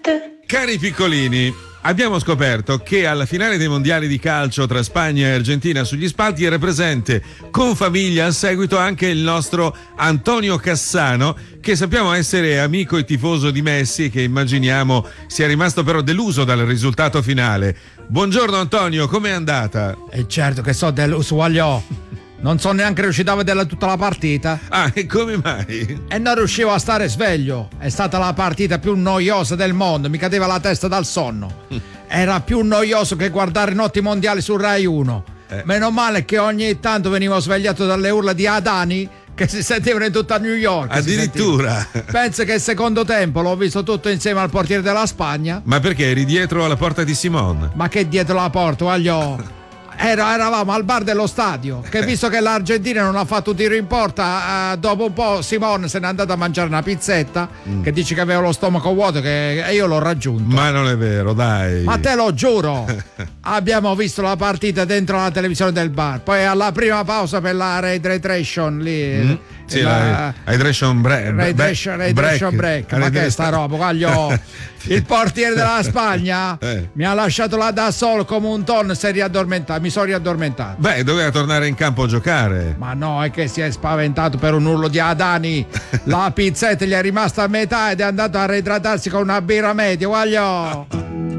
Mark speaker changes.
Speaker 1: Cari piccolini, abbiamo scoperto che alla finale dei mondiali di calcio tra Spagna e Argentina sugli spalti era presente con famiglia al seguito anche il nostro Antonio Cassano, che sappiamo essere amico e tifoso di Messi e che immaginiamo sia rimasto però deluso dal risultato finale. Buongiorno Antonio, com'è andata?
Speaker 2: E certo che so deluso, voglio. Non sono neanche riuscito a vedere tutta la partita.
Speaker 1: Ah, e come mai?
Speaker 2: E non riuscivo a stare sveglio. È stata la partita più noiosa del mondo. Mi cadeva la testa dal sonno. Era più noioso che guardare Notti Mondiali su Rai 1. Meno male che ogni tanto venivo svegliato dalle urla di Adani che si sentivano in tutta New York.
Speaker 1: Addirittura.
Speaker 2: Penso che il secondo tempo l'ho visto tutto insieme al portiere della Spagna.
Speaker 1: Ma perché eri dietro alla porta di Simone?
Speaker 2: Ma che dietro la porta, voglio. Eravamo al bar dello stadio, che visto che l'Argentina non ha fatto un tiro in porta, dopo un po' Simone se n'è andato a mangiare una pizzetta, che dice che aveva lo stomaco vuoto, e io l'ho raggiunto.
Speaker 1: Ma non è vero, dai.
Speaker 2: Ma te lo giuro. Abbiamo visto la partita dentro la televisione del bar, poi alla prima pausa per la Hydration lì.
Speaker 1: Sì, la Hydration Break.
Speaker 2: Ma che è sta roba, voglio. Il portiere della Spagna mi ha lasciato là da solo come un tonno, mi sono riaddormentato.
Speaker 1: Beh, doveva tornare in campo a giocare.
Speaker 2: Ma no, è che si è spaventato per un urlo di Adani. La pizzetta gli è rimasta a metà ed è andato a reidratarsi con una birra media, voglio.